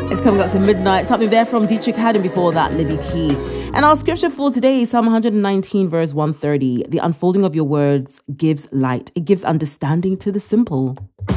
It's coming up to midnight. Something there from Dietrich Haddon, before that, Libby Key. And our scripture for today is Psalm 119, verse 130. The unfolding of your words gives light. It gives understanding to the simple.